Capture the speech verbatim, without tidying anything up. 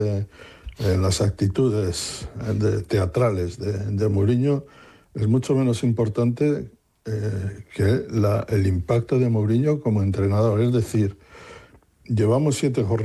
Eh, eh, las actitudes de, teatrales de, de Mourinho es mucho menos importante eh, que la, el impacto de Mourinho como entrenador. Es decir, llevamos siete jornadas